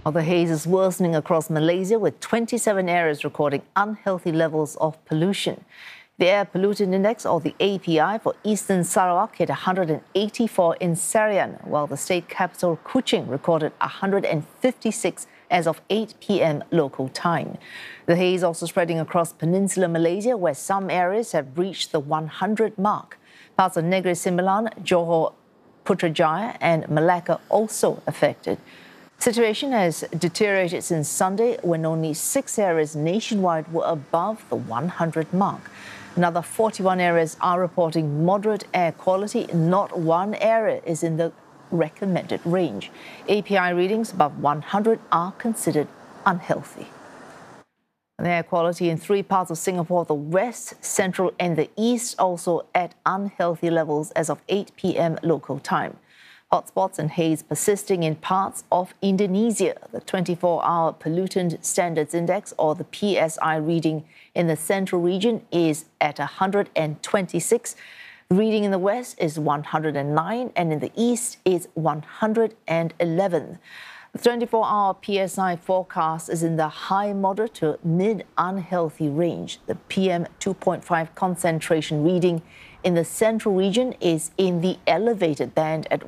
Well, the haze is worsening across Malaysia, with 27 areas recording unhealthy levels of pollution. The Air Pollutant Index, or the API, for eastern Sarawak hit 184 in Serian, while the state capital Kuching recorded 156 as of 8 p.m. local time. The haze also spreading across peninsular Malaysia, where some areas have reached the 100 mark. Parts of Negeri Sembilan, Johor, Putrajaya and Malacca also affected. Situation has deteriorated since Sunday, when only 6 areas nationwide were above the 100 mark. Another 41 areas are reporting moderate air quality. Not one area is in the recommended range. API readings above 100 are considered unhealthy. The air quality in 3 parts of Singapore, the west, central and the east, also at unhealthy levels as of 8 p.m. local time. Hotspots and haze persisting in parts of Indonesia. The 24-hour Pollutant Standards Index, or the PSI, reading in the central region is at 126. The reading in the west is 109, and in the east is 111. The 24-hour PSI forecast is in the high moderate to mid-unhealthy range. The PM2.5 concentration reading in the central region is in the elevated band at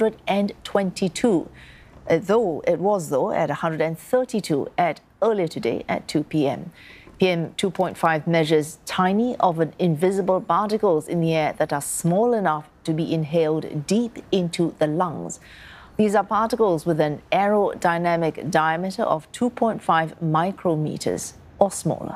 122, though it was at 132 earlier today at 2 p.m. PM2.5 measures tiny, often invisible particles in the air that are small enough to be inhaled deep into the lungs. These are particles with an aerodynamic diameter of 2.5 micrometers or smaller.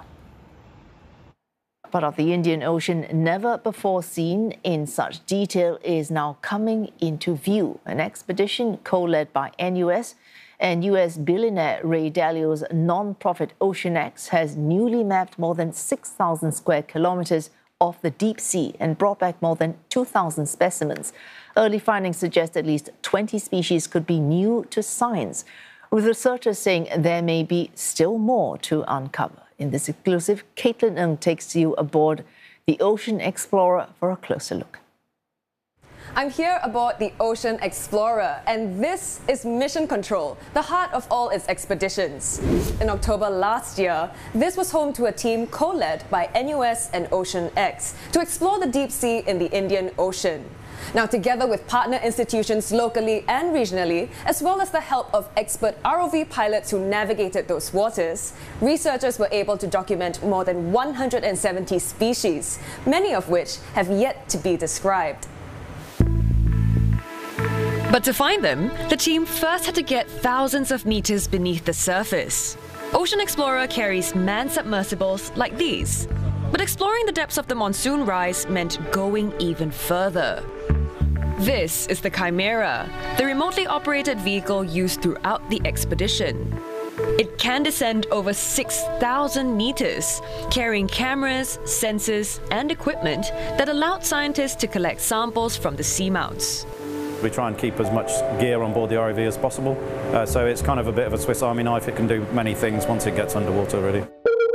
Part of the Indian Ocean never before seen in such detail is now coming into view. An expedition co-led by NUS and US billionaire Ray Dalio's non-profit OceanX has newly mapped more than 6,000 square kilometers of the deep sea and brought back more than 2,000 specimens. Early findings suggest at least 20 species could be new to science, with researchers saying there may be still more to uncover. In this exclusive, Caitlin Ng takes you aboard the Ocean Explorer for a closer look. I'm here aboard the Ocean Explorer, and this is Mission Control, the heart of all its expeditions. In October last year, this was home to a team co-led by NUS and OceanX to explore the deep sea in the Indian Ocean. Now, together with partner institutions locally and regionally, as well as the help of expert ROV pilots who navigated those waters, researchers were able to document more than 170 species, many of which have yet to be described. But to find them, the team first had to get thousands of meters beneath the surface. Ocean Explorer carries manned submersibles like these. But exploring the depths of the monsoon rise meant going even further. This is the Chimera, the remotely operated vehicle used throughout the expedition. It can descend over 6,000 meters, carrying cameras, sensors, and equipment that allowed scientists to collect samples from the seamounts. We try and keep as much gear on board the ROV as possible, so it's kind of a bit of a Swiss Army knife. It can do many things once it gets underwater, really.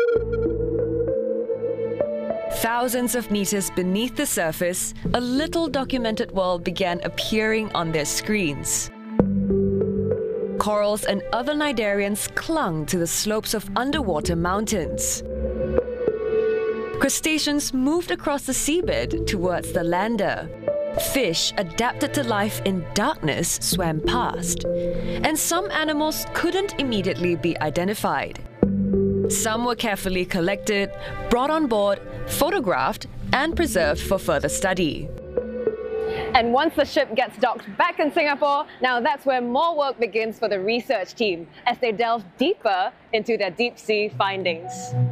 Thousands of meters beneath the surface, a little documented world began appearing on their screens. Corals and other cnidarians clung to the slopes of underwater mountains. Crustaceans moved across the seabed towards the lander. Fish adapted to life in darkness swam past, and some animals couldn't immediately be identified. Some were carefully collected, brought on board, photographed, and preserved for further study. And once the ship gets docked back in Singapore, now that's where more work begins for the research team as they delve deeper into their deep sea findings.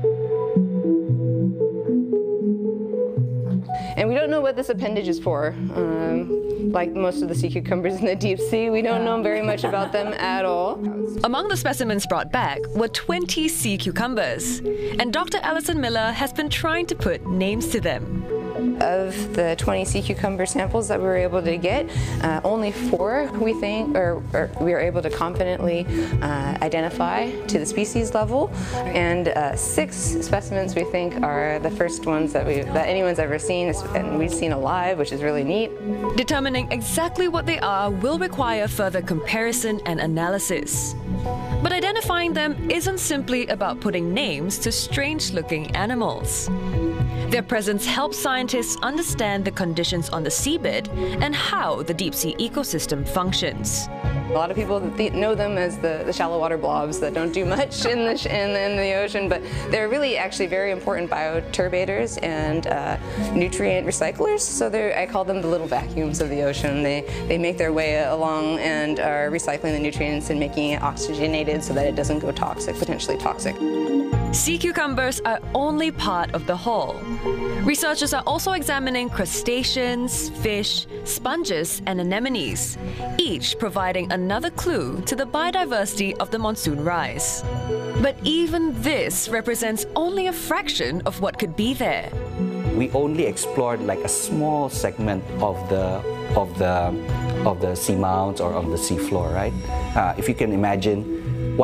And we don't know what this appendage is for. Like most of the sea cucumbers in the deep sea, we don't know very much about them at all. Among the specimens brought back were 20 sea cucumbers, and Dr. Alison Miller has been trying to put names to them. Of the 20 sea cucumber samples that we were able to get, only 4 we think, or we were able to confidently identify to the species level, and 6 specimens we think are the first ones that anyone's ever seen, and we've seen alive, which is really neat. Determining exactly what they are will require further comparison and analysis. But identifying them isn't simply about putting names to strange-looking animals. Their presence helps scientists understand the conditions on the seabed and how the deep-sea ecosystem functions. A lot of people know them as the shallow water blobs that don't do much in the ocean, but they're really actually very important bioturbators and nutrient recyclers. So I call them the little vacuums of the ocean. They make their way along and are recycling the nutrients and making it oxygenated so that it doesn't go toxic, potentially toxic. Sea cucumbers are only part of the whole. Researchers are also examining crustaceans, fish, sponges, and anemones, each providing another clue to the biodiversity of the monsoon rise. But even this represents only a fraction of what could be there. We only explored like a small segment of the seamounts or on the seafloor, right? If you can imagine,